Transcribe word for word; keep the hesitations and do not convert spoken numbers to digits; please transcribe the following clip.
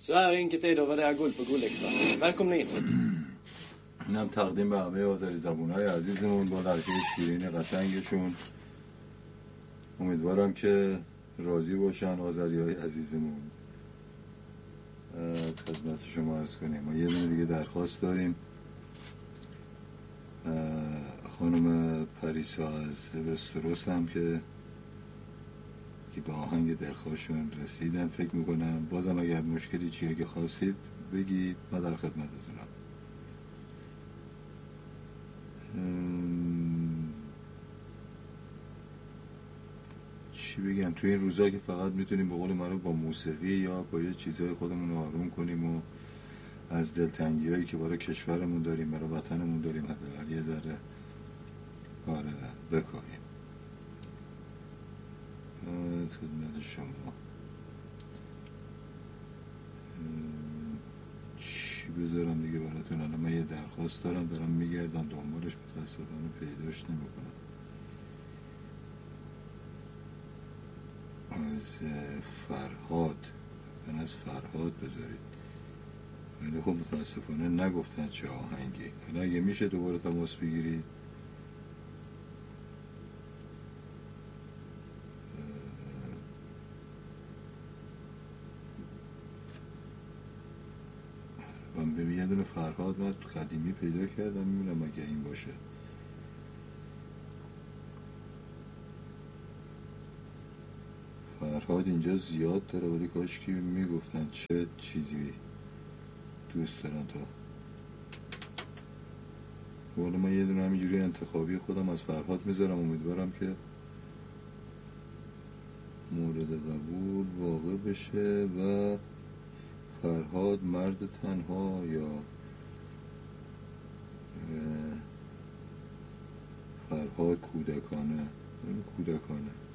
Så här enkelt är det att värdera guld på Guldextra. Välkomna in. اینم تقدیم به همه آذری زبونهای عزیزمون با لهجه شیرین قشنگشون. امیدوارم که راضی باشن آذریای عزیزمون. خدمت شما عرض کنیم ما یه دونه دیگه درخواست داریم. خانم پریسا از وستروس هم که که به آهنگ دلخواهشون رسیدن فکر میکنم. بازم اگر مشکلی چیه که خواستید بگید، ما در خدمتتونم. چی بگم، توی این روزا که فقط میتونیم به قول معروف با موسیقی یا با یه چیزای خودمون رو آروم کنیم و از دلتنگی هایی که برای کشورمون داریم، برای وطنمون داریم، حداقل یه ذره آره بکنیم. خدمت شما چی بذارم دیگه براتون؟ الان من یه درخواست دارم، دارم میگردم دنبالش، متاسفانه پیداش نمیکنم. از فرهاد، من از فرهاد بذارید، ولی خب متاسفانه نگفتن چه آهنگی. حالا اگه میشه دوباره تماس بگیرید. من به یه دونه فرهاد من قدیمی پیدا کردم، میبینم اگه این باشه. فرهاد اینجا زیاد داره، ولی کاش که میگفتن چه چیزی دوست دارن تا ولی من یه دونه همینجوری انتخابی خودم از فرهاد میذارم. امیدوارم که مورد قبول واقع بشه. و فرهاد مرد تنها یا فرهاد کودکانه؟ کودکانه